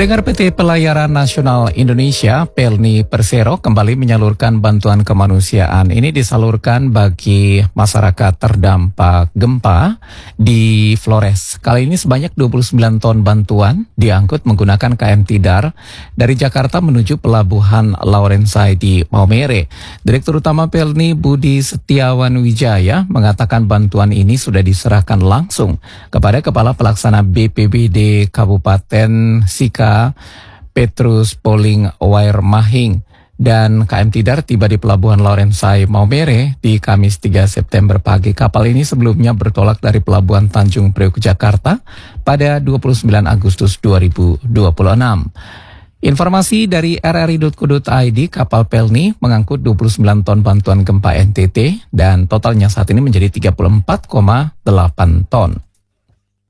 Pendengar, PT Pelayaran Nasional Indonesia Pelni Persero kembali menyalurkan bantuan kemanusiaan. Ini disalurkan bagi masyarakat terdampak gempa di Flores. Kali ini sebanyak 29 ton bantuan diangkut menggunakan KM Tidar dari Jakarta menuju Pelabuhan Laurensai di Maumere. Direktur Utama Pelni Budi Setiawan Wijaya mengatakan bantuan ini sudah diserahkan langsung kepada Kepala Pelaksana BPBD Kabupaten Sika Petrus Poling Wair Mahing, dan KM Tidar tiba di Pelabuhan Laurensai Maumere di Kamis 3 September pagi. Kapal ini sebelumnya bertolak dari Pelabuhan Tanjung Priok Jakarta pada 29 Agustus 2026. Informasi dari rri.co.id, kapal Pelni mengangkut 29 ton bantuan gempa NTT dan totalnya saat ini menjadi 34,8 ton.